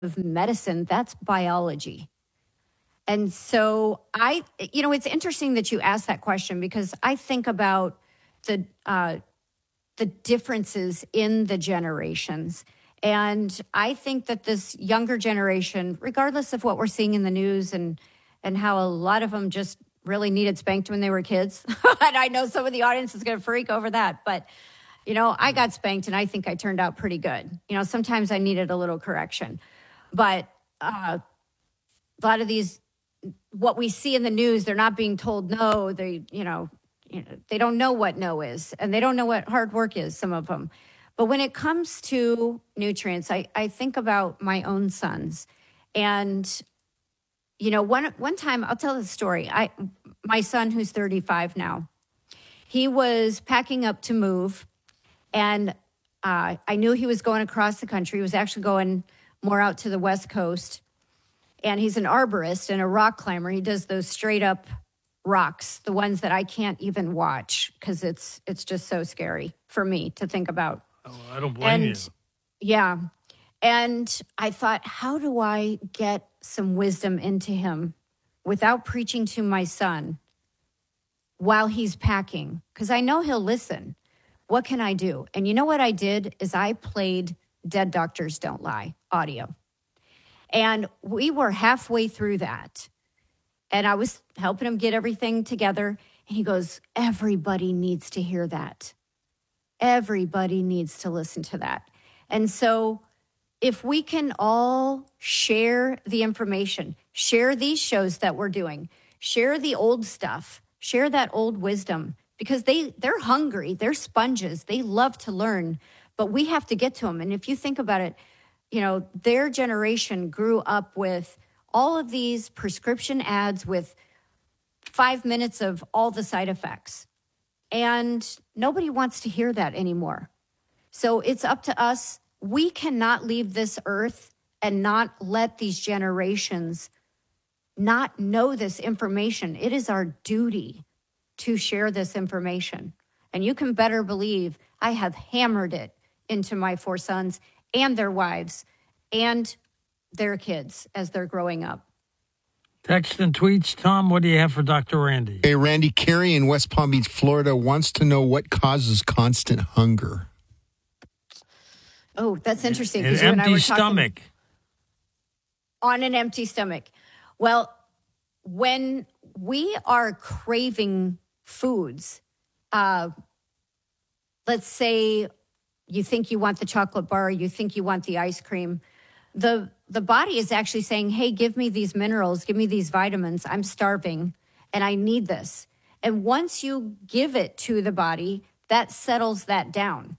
of medicine, that's biology. And so it's interesting that you asked that question because I think about the differences in the generations. And I think that this younger generation, regardless of what we're seeing in the news and how a lot of them just really needed spanked when they were kids. And I know some of the audience is going to freak over that, but I got spanked and I think I turned out pretty good. Sometimes I needed a little correction, but a lot of these, what we see in the news, they're not being told no. They don't know what no is, and they don't know what hard work is, some of them. But when it comes to nutrients, I think about my own sons. And, one time, I'll tell the story. My son, who's 35 now, he was packing up to move, and I knew he was going across the country. He was actually going more out to the West Coast. And he's an arborist and a rock climber. He does those straight up rocks, the ones that I can't even watch because it's just so scary for me to think about. Oh, I don't blame you. Yeah. And I thought, how do I get some wisdom into him without preaching to my son while he's packing? Because I know he'll listen. What can I do? And you know what I did is I played Dead Doctors Don't Lie audio. And we were halfway through that. And I was helping him get everything together. And he goes, everybody needs to hear that. Everybody needs to listen to that. And so if we can all share the information, share these shows that we're doing, share the old stuff, share that old wisdom, because they're hungry, they're sponges, they love to learn, but we have to get to them. And if you think about it, their generation grew up with all of these prescription ads with 5 minutes of all the side effects. And nobody wants to hear that anymore. So it's up to us. We cannot leave this earth and not let these generations not know this information. It is our duty to share this information. And you can better believe I have hammered it into my 4 sons and their wives and their kids as they're growing up. Text and tweets. Tom, what do you have for Dr. Randy? Hey, Randy, Carey in West Palm Beach, Florida, wants to know what causes constant hunger. Oh, that's interesting. An empty stomach. On an empty stomach. Well, when we are craving foods, let's say you think you want the chocolate bar, you think you want the ice cream, the body is actually saying, hey, give me these minerals, give me these vitamins. I'm starving and I need this. And once you give it to the body, that settles that down.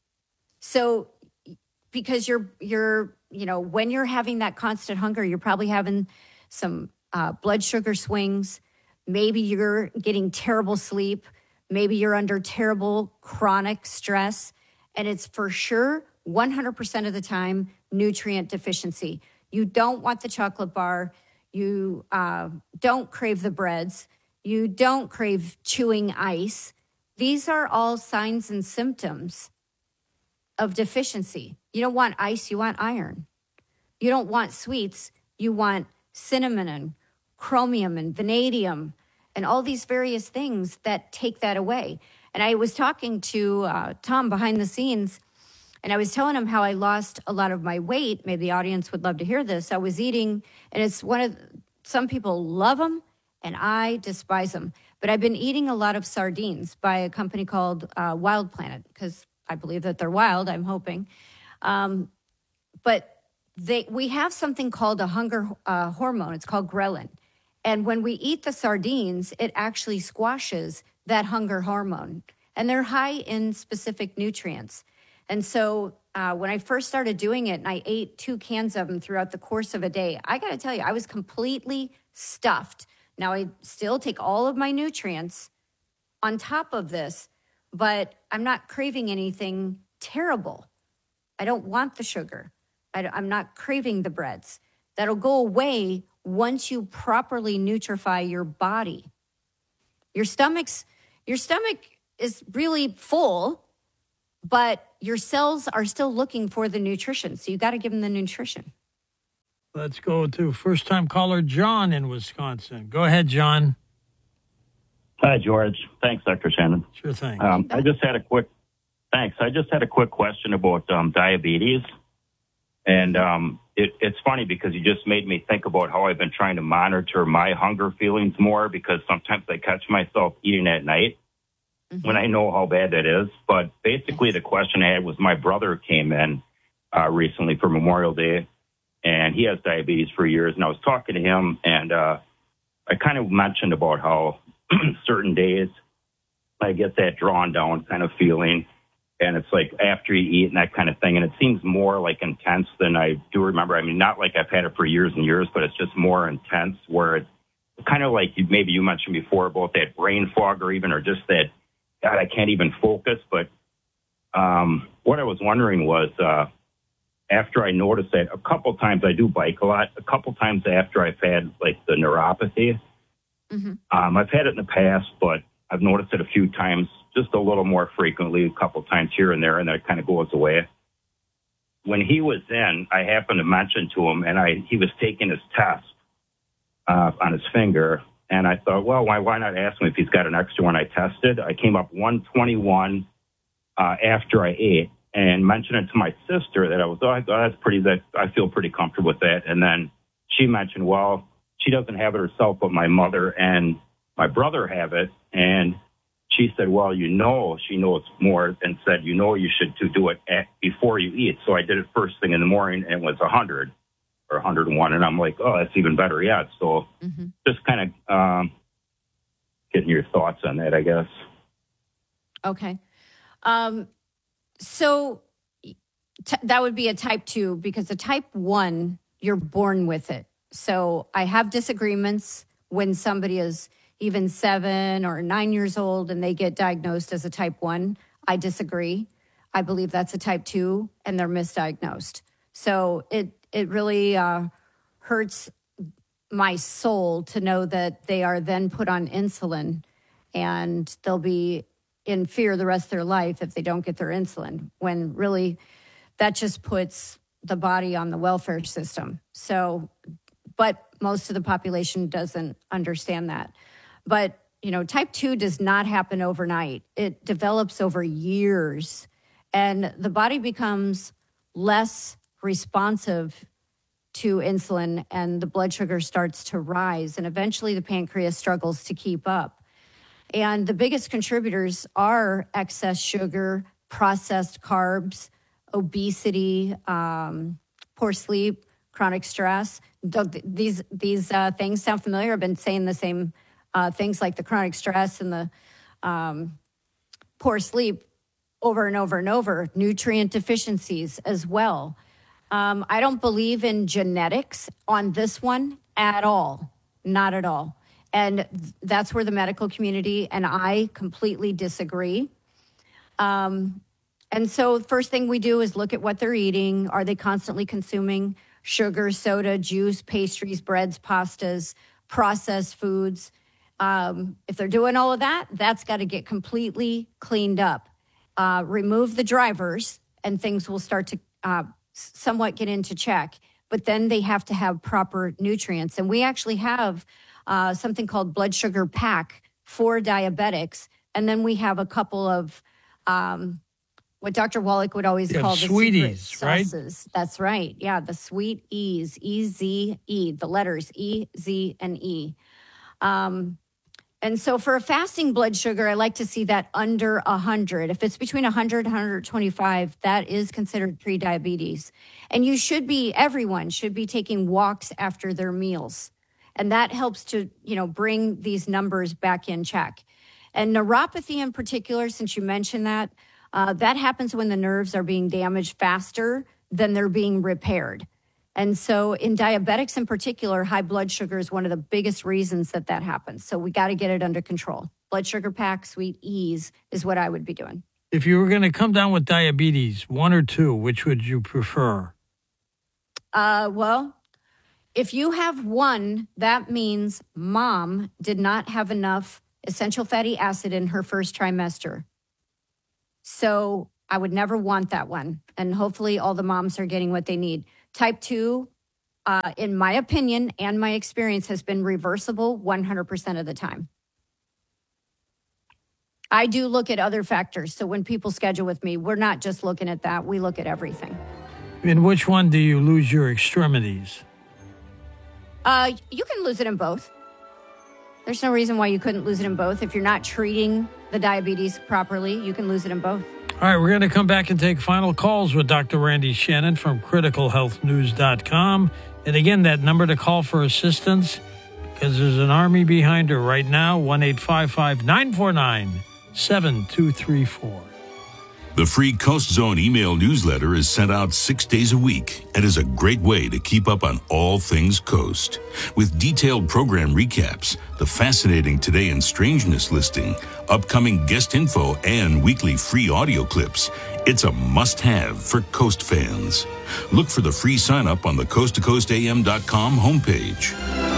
So because you're when you're having that constant hunger, you're probably having some blood sugar swings. Maybe you're getting terrible sleep. Maybe you're under terrible chronic stress. And it's for sure 100% of the time nutrient deficiency. You don't want the chocolate bar. You don't crave the breads. You don't crave chewing ice. These are all signs and symptoms of deficiency. You don't want ice, you want iron. You don't want sweets, you want cinnamon and chromium and vanadium and all these various things that take that away. And I was talking to Tom behind the scenes, and I was telling him how I lost a lot of my weight. Maybe the audience would love to hear this. I was eating, and it's some people love them, and I despise them. But I've been eating a lot of sardines by a company called Wild Planet, because I believe that they're wild, I'm hoping. But we have something called a hunger hormone. It's called ghrelin. And when we eat the sardines, it actually squashes that hunger hormone. And they're high in specific nutrients. And so when I first started doing it and I ate 2 cans of them throughout the course of a day, I got to tell you, I was completely stuffed. Now, I still take all of my nutrients on top of this, but I'm not craving anything terrible. I don't want the sugar. I'm not craving the breads. That'll go away once you properly nutrify your body. Your stomach is really full, but your cells are still looking for the nutrition. So you got to give them the nutrition. Let's go to first-time caller John in Wisconsin. Go ahead, John. Hi, George. Thanks, Dr. Shannon. Sure thing. I just had a quick question about diabetes. And it's funny because you just made me think about how I've been trying to monitor my hunger feelings more, because sometimes I catch myself eating at night when I know how bad that is. But basically the question I had was, my brother came in recently for Memorial Day, and he has diabetes for years. And I was talking to him, and I kind of mentioned about how certain days I get that drawn down kind of feeling. And it's like after you eat and that kind of thing. And it seems more like intense than I do remember. I mean, not like I've had it for years and years, but it's just more intense, where it's kind of like maybe you mentioned before about that brain fog, or just that, God, I can't even focus. But what I was wondering was, after I noticed that a couple times, I do bike a lot, a couple times after I've had like the neuropathy, I've had it in the past, but I've noticed it a few times, just a little more frequently, a couple times here and there, and then it kind of goes away. When he was in, I happened to mention to him, and he was taking his test on his finger, and I thought, well, why not ask him if he's got an extra one? I tested. I came up 121 after I ate, and mentioned it to my sister that I feel pretty comfortable with that. And then she mentioned, well, she doesn't have it herself, but my mother and my brother have it. And she said, well, she knows more, and said, you should do it before you eat. So I did it first thing in the morning, and it was 100 or 101. And I'm like, oh, that's even better yet. So just kind of getting your thoughts on that, I guess. Okay. So that would be a type 2, because the type 1, you're born with it. So I have disagreements when somebody is even 7 or 9 years old and they get diagnosed as a type 1. I disagree. I believe that's a type 2 and they're misdiagnosed. So it really hurts my soul to know that they are then put on insulin, and they'll be in fear the rest of their life if they don't get their insulin, when really that just puts the body on the welfare system. So, but most of the population doesn't understand that. But, type 2 does not happen overnight. It develops over years, and the body becomes less responsive to insulin, and the blood sugar starts to rise, and eventually the pancreas struggles to keep up. And the biggest contributors are excess sugar, processed carbs, obesity, poor sleep, chronic stress. These things sound familiar. I've been saying the same things, like the chronic stress and the poor sleep, over and over and over. Nutrient deficiencies as well. I don't believe in genetics on this one at all. Not at all. And that's where the medical community and I completely disagree. And so first thing we do is look at what they're eating. Are they constantly consuming sugar, soda, juice, pastries, breads, pastas, processed foods? If they're doing all of that, that's got to get completely cleaned up. Remove the drivers, and things will start to somewhat get into check. But then they have to have proper nutrients. And we actually have something called blood sugar pack for diabetics. And then we have a couple of what Dr. Wallach would always call the sweeties, secret sauces. Right? That's right. Yeah, the sweet E's, E-Z-E, the letters E, Z, and E. And so for a fasting blood sugar, I like to see that under 100. If it's between 100 and 125, that is considered pre-diabetes. And everyone should be taking walks after their meals. And that helps to, bring these numbers back in check. And neuropathy in particular, since you mentioned that, that happens when the nerves are being damaged faster than they're being repaired. And so in diabetics in particular, high blood sugar is one of the biggest reasons that happens. So we got to get it under control. Blood sugar pack, sweet E's is what I would be doing. If you were going to come down with diabetes, 1 or 2, which would you prefer? Well, if you have 1, that means mom did not have enough essential fatty acid in her first trimester. So I would never want that one. And hopefully all the moms are getting what they need. Type 2, in my opinion and my experience, has been reversible 100% of the time. I do look at other factors. So when people schedule with me, we're not just looking at that. We look at everything. In which one do you lose your extremities? You can lose it in both. There's no reason why you couldn't lose it in both. If you're not treating the diabetes properly, you can lose it in both. All right, we're going to come back and take final calls with Dr. Randy Shannon from criticalhealthnews.com. And again, that number to call for assistance, because there's an army behind her right now, 1-855-949-7234. The free Coast Zone email newsletter is sent out 6 days a week and is a great way to keep up on all things Coast. With detailed program recaps, the fascinating Today in Strangeness listing, upcoming guest info, and weekly free audio clips, it's a must-have for Coast fans. Look for the free sign-up on the coasttocoastam.com homepage.